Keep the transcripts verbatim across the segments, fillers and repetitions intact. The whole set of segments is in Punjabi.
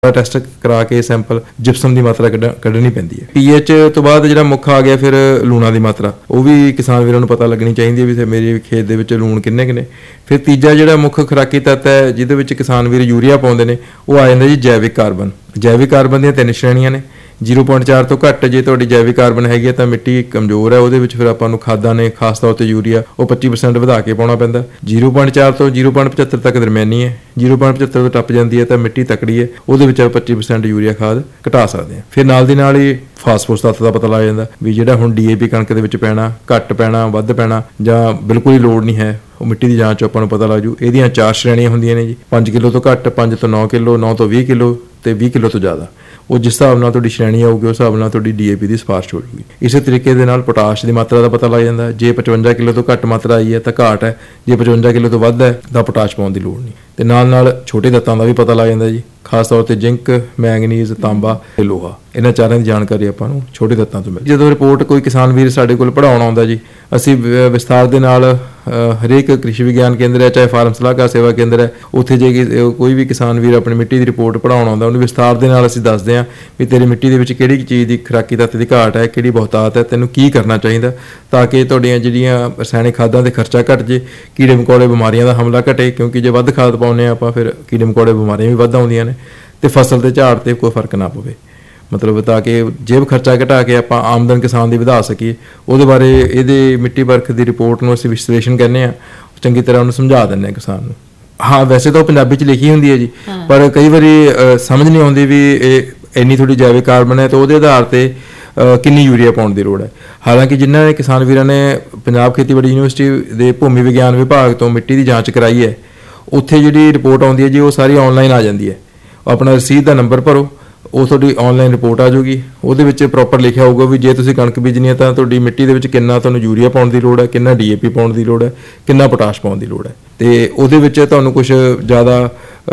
ਟੈਸਟ ਕਰਾ ਕੇ ਸੈਂਪਲ ਜਿਪਸਮ ਦੀ ਮਾਤਰਾ ਕੱਢ ਕੱਢਣੀ ਪੈਂਦੀ ਹੈ। ਪੀਐਚ ਤੋਂ ਬਾਅਦ ਜਿਹੜਾ ਮੁੱਖ ਆ ਗਿਆ ਫਿਰ ਲੂਣਾ ਦੀ ਮਾਤਰਾ, ਉਹ ਵੀ ਕਿਸਾਨ ਵੀਰਾਂ ਨੂੰ ਪਤਾ ਲੱਗਣੀ ਚਾਹੀਦੀ ਹੈ ਵੀ ਮੇਰੇ ਖੇਤ ਦੇ ਵਿੱਚ ਲੂਣ ਕਿੰਨੇ ਕਿੰਨੇ। ਫਿਰ ਤੀਜਾ ਜਿਹੜਾ ਮੁੱਖ ਖੁਰਾਕੀ ਤੱਤ ਹੈ ਜਿਹਦੇ ਵਿੱਚ ਕਿਸਾਨ ਵੀਰ ਯੂਰੀਆ ਪਾਉਂਦੇ ਨੇ, ਉਹ ਆ ਜਾਂਦਾ ਜੀ ਜੈਵਿਕ ਕਾਰਬਨ। ਜੈਵਿਕ ਕਾਰਬਨ ਦੀਆਂ ਤਿੰਨ ਸ਼੍ਰੇਣੀਆਂ ਨੇ। ਜ਼ੀਰੋ ਪੁਆਇੰਟ ਚਾਰ ਤੋਂ ਘੱਟ ਜੇ ਤੁਹਾਡੀ ਜੈਵਿਕ ਕਾਰਬਨ ਹੈਗੀ ਹੈ ਤਾਂ ਮਿੱਟੀ ਕਮਜ਼ੋਰ ਹੈ, ਉਹਦੇ ਵਿੱਚ ਫਿਰ ਆਪਾਂ ਨੂੰ ਖਾਦਾਂ ਨੇ ਖਾਸ ਤੌਰ 'ਤੇ ਯੂਰੀਆ ਉਹ ਪੱਚੀ ਪਰਸੈਂਟ ਵਧਾ ਕੇ ਪਾਉਣਾ ਪੈਂਦਾ। ਜ਼ੀਰੋ ਪੁਆਇੰਟ ਚਾਰ ਤੋਂ ਜ਼ੀਰੋ ਪੁਆਇੰਟ ਪਝੱਤਰ ਤੱਕ ਦਰਮਿਆਨੀ ਹੈ। ਜ਼ੀਰੋ ਪੁਆਇੰਟ ਪਝੱਤਰ ਤੋਂ ਟੱਪ ਜਾਂਦੀ ਹੈ ਤਾਂ ਮਿੱਟੀ ਤਕੜੀ ਹੈ, ਉਹਦੇ ਵਿੱਚ ਪੱਚੀ ਪਰਸੈਂਟ ਯੂਰੀਆ ਖਾਦ ਘਟਾ ਸਕਦੇ ਹਾਂ। ਫਿਰ ਨਾਲ ਦੀ ਨਾਲ ਹੀ ਫਾਸਫੋਰਸ ਤੱਤ ਦਾ ਪਤਾ ਲੱਗ ਜਾਂਦਾ ਵੀ ਜਿਹੜਾ ਹੁਣ ਡੀਏਪੀ ਕਣਕ ਦੇ ਵਿੱਚ ਪੈਣਾ, ਘੱਟ ਪੈਣਾ, ਵੱਧ ਪੈਣਾ ਜਾਂ ਬਿਲਕੁਲ ਹੀ ਲੋੜ ਨਹੀਂ ਹੈ, ਉਹ ਮਿੱਟੀ ਦੀ ਜਾਂਚ ਆਪਾਂ ਨੂੰ ਪਤਾ ਲੱਗ ਜੂ। ਇਹਦੀਆਂ ਚਾਰ ਸ਼੍ਰੇਣੀਆਂ ਹੁੰਦੀਆਂ ਨੇ ਜੀ, ਪੰਜ ਕਿਲੋ ਤੋਂ ਘੱਟ, ਪੰਜ ਤੋਂ ਨੌ ਕਿਲੋ, ਨੌ ਤੋਂ ਵੀਹ ਕਿਲੋ ਤੇ ਵੀਹ ਕਿਲੋ ਤੋਂ ਜ਼ਿਆਦਾ। ਉਹ ਜਿਸ ਹਿਸਾਬ ਨਾਲ ਤੁਹਾਡੀ ਸ਼੍ਰੇਣੀ ਆਊਗੀ ਉਸ ਹਿਸਾਬ ਨਾਲ ਤੁਹਾਡੀ ਡੀਏਪੀ ਦੀ ਸਿਫਾਰਿਸ਼ ਹੋ ਜੂਗੀ। ਇਸੇ ਤਰੀਕੇ ਦੇ ਨਾਲ ਪੋਟਾਸ਼ ਦੀ ਮਾਤਰਾ ਦਾ ਪਤਾ ਲੱਗ ਜਾਂਦਾ। ਜੇ ਪਚਵੰਜਾ ਕਿਲੋ ਤੋਂ ਘੱਟ ਮਾਤਰਾ ਆਈ ਹੈ ਤਾਂ ਘਾਟ ਹੈ, ਜੇ ਪਚਵੰਜਾ ਕਿਲੋ ਤੋਂ ਵੱਧ ਹੈ ਤਾਂ ਪੋਟਾਸ਼ ਪਾਉਣ ਦੀ ਲੋੜ ਨਹੀਂ। ਤੇ ਨਾਲ ਨਾਲ ਛੋਟੇ ਤੱਤਾਂ ਦਾ ਵੀ ਪਤਾ ਲੱਗ ਜਾਂਦਾ ਜੀ, ਖਾਸ ਤੌਰ ਤੇ ਜ਼ਿੰਕ, ਮੈਂਗਨੀਜ਼, ਤਾਂਬਾ ਤੇ ਲੋਹਾ, ਇਹਨਾਂ ਚਾਰਾਂ ਦੀ ਜਾਣਕਾਰੀ ਆਪਾਂ ਨੂੰ ਛੋਟੇ ਤੱਤਾਂ ਤੋਂ ਮਿਲਦੀ। ਜਦੋਂ ਰਿਪੋਰਟ ਕੋਈ ਕਿਸਾਨ ਵੀਰ ਸਾਡੇ ਕੋਲ ਪੜ੍ਹਾਉਣ ਆਉਂਦਾ ਜੀ, ਅਸੀਂ ਵਿਸਥਾਰ ਦੇ ਨਾਲ ਹਰੇਕ ਕ੍ਰਿਸ਼ੀ ਵਿਗਿਆਨ ਕੇਂਦਰ ਹੈ, ਚਾਹੇ ਫਾਰਮ ਸਲਾਹਕਾਰ ਸੇਵਾ ਕੇਂਦਰ ਹੈ, ਉੱਥੇ ਜੇ ਕੋਈ ਵੀ ਕਿਸਾਨ ਵੀਰ ਆਪਣੀ ਮਿੱਟੀ ਦੀ ਰਿਪੋਰਟ ਪੜ੍ਹਾਉਣ ਆਉਂਦਾ, ਉਹਨੂੰ ਵਿਸਥਾਰ ਦੇ ਨਾਲ ਅਸੀਂ ਦੱਸਦੇ ਹਾਂ ਵੀ ਤੇਰੀ ਮਿੱਟੀ ਦੇ ਵਿੱਚ ਕਿਹੜੀ ਚੀਜ਼ ਦੀ ਖੁਰਾਕੀ ਤੱਤ ਦੀ ਘਾਟ ਹੈ, ਕਿਹੜੀ ਬਹੁਤਾਤ ਹੈ, ਤੈਨੂੰ ਕੀ ਕਰਨਾ ਚਾਹੀਦਾ ਤਾਂ ਕਿ ਤੁਹਾਡੀਆਂ ਜਿਹੜੀਆਂ ਰਸਾਇਣਿਕ ਖਾਦਾਂ 'ਤੇ ਖਰਚਾ ਘੱਟ ਜੇ, ਕੀੜੇ ਮਕੌੜੇ ਬਿਮਾਰੀਆਂ ਦਾ ਹਮਲਾ ਘਟੇ, ਕਿਉਂਕਿ ਜੇ ਵੱਧ ਖਾਦ ਪਾਉਂਦੇ ਹਾਂ ਆਪਾਂ ਫਿਰ ਕੀੜੇ ਮਕੌੜੇ ਬਿਮਾਰੀਆਂ ਵੀ ਵੱਧ ਆਉਂਦੀਆਂ ਨੇ, ਤੇ ਫਸਲ ਤੇ ਝਾੜ 'ਤੇ ਕੋਈ ਫਰਕ ਨਾ ਪਵੇ। ਮਤਲਬ ਤਾਂ ਕਿ ਜੇਬ ਖਰਚਾ ਘਟਾ ਕੇ ਆਪਾਂ ਆਮਦਨ ਕਿਸਾਨ ਦੀ ਵਧਾ ਸਕੀਏ, ਉਹਦੇ ਬਾਰੇ ਇਹਦੇ ਮਿੱਟੀ ਪਰਖ ਦੀ ਰਿਪੋਰਟ ਨੂੰ ਅਸੀਂ ਵਿਸ਼ਲੇਸ਼ਣ ਕਹਿੰਦੇ ਹਾਂ, ਚੰਗੀ ਤਰ੍ਹਾਂ ਉਹਨੂੰ ਸਮਝਾ ਦਿੰਦੇ ਹਾਂ ਕਿਸਾਨ ਨੂੰ। ਹਾਂ, ਵੈਸੇ ਤਾਂ ਉਹ ਪੰਜਾਬੀ 'ਚ ਲਿਖੀ ਹੁੰਦੀ ਹੈ ਜੀ, ਪਰ ਕਈ ਵਾਰੀ ਸਮਝ ਨਹੀਂ ਆਉਂਦੀ ਵੀ ਇਹ ਇੰਨੀ ਥੋੜੀ ਜੈਵਿਕ ਕਾਰਬਨ ਹੈ ਤਾਂ ਉਹਦੇ ਆਧਾਰ 'ਤੇ ਕਿੰਨੀ ਯੂਰੀਆ ਪਾਉਣ ਦੀ ਲੋੜ ਹੈ। ਹਾਲਾਂਕਿ ਜਿਨ੍ਹਾਂ ਨੇ ਕਿਸਾਨ ਵੀਰਾਂ ਨੇ ਪੰਜਾਬ ਖੇਤੀਬਾੜੀ ਯੂਨੀਵਰਸਿਟੀ ਦੇ ਭੂਮੀ ਵਿਗਿਆਨ ਵਿਭਾਗ ਤੋਂ ਮਿੱਟੀ ਦੀ ਜਾਂਚ ਕਰਾਈ ਹੈ, ਉੱਥੇ ਜਿਹੜੀ ਰਿਪੋਰਟ ਆਉਂਦੀ ਹੈ ਜੀ ਉਹ ਸਾਰੀ ਔਨਲਾਈਨ ਆ ਜਾਂਦੀ ਹੈ। ਆਪਣਾ ਰਸੀਦ ਦਾ ਨੰਬਰ ਭਰੋ, ਉਹ ਤੁਹਾਡੀ ਔਨਲਾਈਨ ਰਿਪੋਰਟ ਆ ਜਾਊਗੀ। ਉਹਦੇ ਵਿੱਚ ਪ੍ਰੋਪਰ ਲਿਖਿਆ ਹੋਊਗਾ ਵੀ ਜੇ ਤੁਸੀਂ ਕਣਕ ਬੀਜਣੀ ਹੈ ਤਾਂ ਤੁਹਾਡੀ ਮਿੱਟੀ ਦੇ ਵਿੱਚ ਕਿੰਨਾ ਤੁਹਾਨੂੰ ਯੂਰੀਆ ਪਾਉਣ ਦੀ ਲੋੜ ਹੈ, ਕਿੰਨਾ ਡੀਏਪੀ ਪਾਉਣ ਦੀ ਲੋੜ ਹੈ, ਕਿੰਨਾ ਪੋਟਾਸ਼ ਪਾਉਣ ਦੀ ਲੋੜ ਹੈ। ਤੇ ਉਹਦੇ ਵਿੱਚ ਤੁਹਾਨੂੰ ਕੁਝ ਜ਼ਿਆਦਾ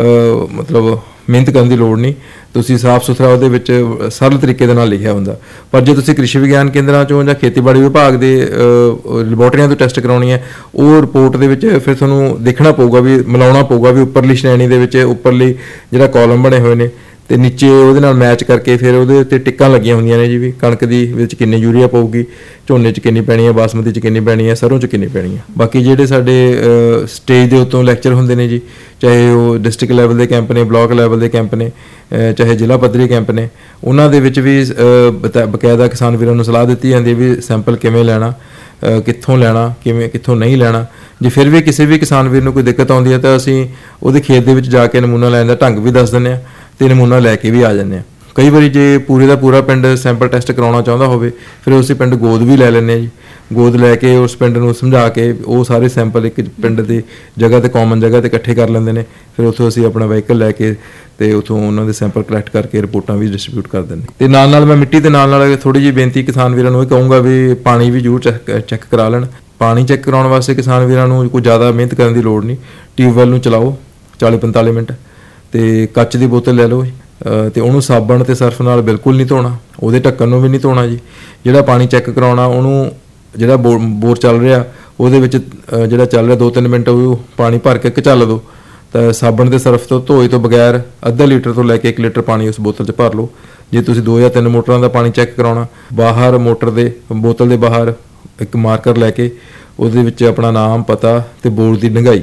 ਮਤਲਬ ਮਿਹਨਤ ਕਰਨ ਦੀ ਲੋੜ ਨਹੀਂ, ਤੁਸੀਂ ਸਾਫ਼ ਸੁਥਰਾ ਉਹਦੇ ਵਿੱਚ ਸਰਲ ਤਰੀਕੇ ਦੇ ਨਾਲ ਲਿਖਿਆ ਹੁੰਦਾ। ਪਰ ਜੇ ਤੁਸੀਂ ਕ੍ਰਿਸ਼ੀ ਵਿਗਿਆਨ ਕੇਂਦਰਾਂ 'ਚੋਂ ਜਾਂ ਖੇਤੀਬਾੜੀ ਵਿਭਾਗ ਦੇ ਲੈਬੋਰਟਰੀਆਂ ਤੋਂ ਟੈਸਟ ਕਰਾਉਣੀ ਹੈ, ਉਹ ਰਿਪੋਰਟ ਦੇ ਵਿੱਚ ਫਿਰ ਤੁਹਾਨੂੰ ਦੇਖਣਾ ਪਊਗਾ ਵੀ ਮਿਲਾਉਣਾ ਪਊਗਾ ਵੀ ਉੱਪਰਲੀ ਸ਼੍ਰੇਣੀ ਦੇ ਵਿੱਚ ਉੱਪਰਲੀ ਜਿਹੜਾ ਕਾਲਮ ਬਣੇ ਹੋਏ ਨੇ ਤੇ ਨੀਚੇ ਉਹਦੇ ਨਾਲ ਮੈਚ ਕਰਕੇ ਫਿਰ ਉਹਦੇ ਉੱਤੇ ਟਿੱਕਾਂ ਲੱਗੀਆਂ ਹੁੰਦੀਆਂ ਨੇ ਜੀ ਵੀ ਕਣਕ ਦੀ ਵਿੱਚ ਕਿੰਨੀ ਯੂਰੀਆ ਪਊਗੀ, ਝੋਨੇ 'ਚ ਕਿੰਨੀ ਪੈਣੀ ਹੈ, ਬਾਸਮਤੀ 'ਚ ਕਿੰਨੀ ਪੈਣੀ ਹੈ, ਸਰੋਂ 'ਚ ਕਿੰਨੀ ਪੈਣੀ ਹੈ। ਬਾਕੀ ਜਿਹੜੇ ਸਾਡੇ ਸਟੇਜ ਦੇ ਉੱਤੋਂ ਲੈਕਚਰ ਹੁੰਦੇ ਨੇ ਜੀ, ਚਾਹੇ ਉਹ ਡਿਸਟ੍ਰਿਕਟ ਲੈਵਲ ਦੇ ਕੈਂਪ ਨੇ, ਬਲਾਕ ਲੈਵਲ ਦੇ ਕੈਂਪ ਨੇ, ਚਾਹੇ ਜ਼ਿਲ੍ਹਾ ਪੱਧਰੀ ਕੈਂਪ ਨੇ, ਉਹਨਾਂ ਦੇ ਵਿੱਚ ਵੀ ਬਕਾਇਦਾ ਕਿਸਾਨ ਵੀਰਾਂ ਨੂੰ ਸਲਾਹ ਦਿੱਤੀ ਜਾਂਦੀ ਹੈ ਵੀ ਸੈਂਪਲ ਕਿਵੇਂ ਲੈਣਾ, ਕਿੱਥੋਂ ਲੈਣਾ, ਕਿਵੇਂ ਕਿੱਥੋਂ ਨਹੀਂ ਲੈਣਾ। ਜੇ ਫਿਰ ਵੀ ਕਿਸੇ ਵੀ ਕਿਸਾਨ ਵੀਰ ਨੂੰ ਕੋਈ ਦਿੱਕਤ ਆਉਂਦੀ ਹੈ ਤਾਂ ਅਸੀਂ ਉਹਦੇ ਖੇਤ ਦੇ ਵਿੱਚ ਜਾ ਕੇ ਨਮੂਨਾ ਲੈਣ ਦਾ ਢੰਗ ਵੀ ਦੱਸ ਦਿੰਦੇ ਹਾਂ ਤੇ ਨਮੂਨਾ ਲੈ ਕੇ ਵੀ ਆ ਜਾਂਦੇ ਹਾਂ। ਕਈ ਵਾਰੀ ਜੇ ਪੂਰੇ ਦਾ ਪੂਰਾ ਪਿੰਡ ਸੈਂਪਲ ਟੈਸਟ ਕਰਾਉਣਾ ਚਾਹੁੰਦਾ ਹੋਵੇ ਫਿਰ ਉਸੇ ਪਿੰਡ ਗੋਦ ਵੀ ਲੈ ਲੈਂਦੇ ਹਾਂ ਜੀ। ਗੋਦ ਲੈ ਕੇ ਉਸ ਪਿੰਡ ਨੂੰ ਸਮਝਾ ਕੇ ਉਹ ਸਾਰੇ ਸੈਂਪਲ ਇੱਕ ਪਿੰਡ ਦੀ ਜਗ੍ਹਾ 'ਤੇ ਕਾਮਨ ਜਗ੍ਹਾ 'ਤੇ ਇਕੱਠੇ ਕਰ ਲੈਂਦੇ ਨੇ। ਫਿਰ ਉੱਥੋਂ ਅਸੀਂ ਆਪਣਾ ਵਹੀਕਲ ਲੈ ਕੇ ਅਤੇ ਉੱਥੋਂ ਉਹਨਾਂ ਦੇ ਸੈਂਪਲ ਕਲੈਕਟ ਕਰਕੇ ਰਿਪੋਰਟਾਂ ਵੀ ਡਿਸਟਰੀਬਿਊਟ ਕਰ ਦਿੰਦੇ। ਅਤੇ ਨਾਲ ਨਾਲ ਮੈਂ ਮਿੱਟੀ ਦੇ ਨਾਲ ਨਾਲ ਥੋੜ੍ਹੀ ਜਿਹੀ ਬੇਨਤੀ ਕਿਸਾਨ ਵੀਰਾਂ ਨੂੰ ਇਹ ਕਹੂੰਗਾ ਵੀ ਪਾਣੀ ਵੀ ਜ਼ਰੂਰ ਚੈੱਕ ਚੈੱਕ ਕਰਾ ਲੈਣ। ਪਾਣੀ ਚੈੱਕ ਕਰਾਉਣ ਵਾਸਤੇ ਕਿਸਾਨ ਵੀਰਾਂ ਨੂੰ ਕੋਈ ਜ਼ਿਆਦਾ ਮਿਹਨਤ ਕਰਨ ਦੀ ਲੋੜ ਨਹੀਂ। ਟਿਊਬਵੈੱਲ ਨੂੰ ਚਲਾਓ ਚਾਲੀ ਪੰਤਾਲੀ ਮਿੰਟ ਅਤੇ ਕੱਚ ਦੀ ਬੋਤਲ ਲੈ ਲਓ ਅਤੇ ਉਹਨੂੰ ਸਾਬਣ ਅਤੇ ਸਰਫ ਨਾਲ ਬਿਲਕੁਲ ਨਹੀਂ ਧੋਣਾ, ਉਹਦੇ ਢੱਕਣ ਨੂੰ ਵੀ ਨਹੀਂ ਧੋਣਾ ਜੀ। ਜਿਹੜਾ ਪਾਣੀ ਚੈੱਕ ਕਰਾਉਣਾ ਉਹਨੂੰ ਜਿਹੜਾ ਬੋ ਬੋਰ ਚੱਲ ਰਿਹਾ ਉਹਦੇ ਵਿੱਚ ਜਿਹੜਾ ਚੱਲ ਰਿਹਾ ਦੋ ਤਿੰਨ ਮਿੰਟ ਉਹ ਪਾਣੀ ਭਰ ਕੇ ਘਚਲ ਦਿਓ ਤਾਂ ਸਾਬਣ ਅਤੇ ਸਰਫ ਤੋਂ ਧੋਏ ਤੋਂ ਬਗੈਰ ਅੱਧਾ ਲੀਟਰ ਤੋਂ ਲੈ ਕੇ ਇੱਕ ਲੀਟਰ ਪਾਣੀ ਉਸ ਬੋਤਲ 'ਚ ਭਰ ਲਓ। ਜੇ ਤੁਸੀਂ ਦੋ ਜਾਂ ਤਿੰਨ ਮੋਟਰਾਂ ਦਾ ਪਾਣੀ ਚੈੱਕ ਕਰਾਉਣਾ, ਬਾਹਰ ਮੋਟਰ ਦੇ ਬੋਤਲ ਦੇ ਬਾਹਰ ਇੱਕ ਮਾਰਕਰ ਲੈ ਕੇ ਉਹਦੇ ਵਿੱਚ ਆਪਣਾ ਨਾਮ, ਪਤਾ ਅਤੇ ਬੋਰ ਦੀ ਡੂੰਘਾਈ,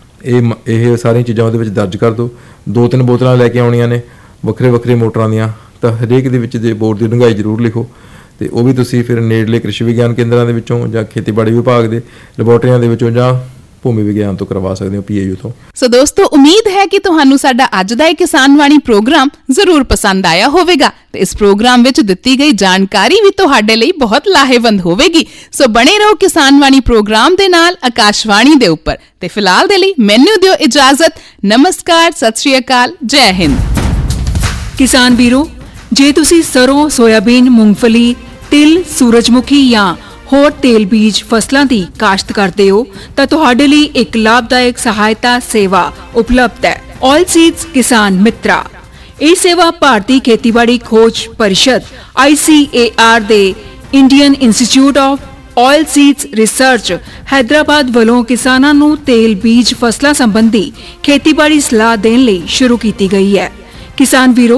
ਇਹ ਇਹ ਸਾਰੀਆਂ ਚੀਜ਼ਾਂ ਉਹਦੇ ਵਿੱਚ ਦਰਜ ਕਰ ਦਿਓ। ਦੋ ਤਿੰਨ ਬੋਤਲਾਂ ਲੈ ਕੇ ਆਉਣੀਆਂ ਨੇ ਵੱਖਰੇ ਵੱਖਰੇ ਮੋਟਰਾਂ ਦੀਆਂ, ਤਾਂ ਹਰੇਕ ਦੇ ਵਿੱਚ ਜੇ ਬੋਰ ਦੀ ਡੂੰਘਾਈ ਜ਼ਰੂਰ ਲਿਖੋ ਅਤੇ ਉਹ ਵੀ ਤੁਸੀਂ ਫਿਰ ਨੇੜਲੇ ਕ੍ਰਿਸ਼ੀ ਵਿਗਿਆਨ ਕੇਂਦਰਾਂ ਦੇ ਵਿੱਚੋਂ ਜਾਂ ਖੇਤੀਬਾੜੀ ਵਿਭਾਗ ਦੇ ਲੈਬੋਰਟਰੀਆਂ ਦੇ ਵਿੱਚੋਂ ਜਾਂ ਭੂਮੀ ਵਿਗਿਆਨ ਤੋਂ ਕਰਵਾ ਸਕਦੇ ਹੋ, ਪੀਏਯੂ ਤੋਂ। ਸੋ ਦੋਸਤੋ, ਉਮੀਦ ਹੈ ਕਿ ਤੁਹਾਨੂੰ ਸਾਡਾ ਅੱਜ ਦਾ ਇਹ ਕਿਸਾਨ ਵਾਣੀ ਪ੍ਰੋਗਰਾਮ ਜ਼ਰੂਰ ਪਸੰਦ ਆਇਆ ਹੋਵੇਗਾ ਤੇ ਇਸ ਪ੍ਰੋਗਰਾਮ ਵਿੱਚ ਦਿੱਤੀ ਗਈ ਜਾਣਕਾਰੀ ਵੀ ਤੁਹਾਡੇ ਲਈ ਬਹੁਤ ਲਾਹੇਵੰਦ ਹੋਵੇਗੀ। ਸੋ ਬਣੇ ਰਹੋ ਕਿਸਾਨ ਵਾਣੀ ਪ੍ਰੋਗਰਾਮ ਦੇ ਨਾਲ ਆਕਾਸ਼ਵਾਣੀ ਦੇ ਉੱਪਰ। ਤੇ ਫਿਲਹਾਲ ਦੇ ਲਈ ਮੈਨੂੰ ਦਿਓ ਇਜਾਜ਼ਤ। ਨਮਸਕਾਰ, ਸਤਿ ਸ਼੍ਰੀ ਅਕਾਲ, ਜੈ ਹਿੰਦ। ਕਿਸਾਨ ਵੀਰੋ, ਜੇ ਤੁਸੀਂ ਸਰੋਂ, ਸੋਇਆਬੀਨ, ਮੂੰਗਫਲੀ, ਤਿਲ, ਸੂਰਜਮੁਖੀ ਜਾਂ ਹੋਰ ਤੇਲ ਬੀਜ ਫਸਲਾਂ ਦੀ ਕਾਸ਼ਤ ਕਰਦੇ ਹੋ ਤਾਂ ਤੁਹਾਡੇ ਲਈ ਇੱਕ ਲਾਭਦਾਇਕ ਸਹਾਇਤਾ ਸੇਵਾ ਉਪਲਬਧ ਹੈ, ਆਇਲ ਸੀਡਸ ਕਿਸਾਨ ਮਿੱਤਰਾ। ਇਹ ਸੇਵਾ ਭਾਰਤੀ ਖੇਤੀਬਾੜੀ ਖੋਜ ਪਰਿਸ਼ਦ ਆਈ ਸੀ ਏ ਆਰ ਦੇ Indian institute of oil seeds research Hyderabad ਵੱਲੋਂ ਕਿਸਾਨਾਂ ਨੂੰ ਤੇਲ ਬੀਜ ਫਸਲਾਂ ਸੰਬੰਧੀ ਖੇਤੀਬਾੜੀ ਸਲਾਹ ਦੇਣ ਲਈ ਸ਼ੁਰੂ ਕੀਤੀ ਗਈ ਹੈ। ਕਿਸਾਨ ਵੀਰੋ,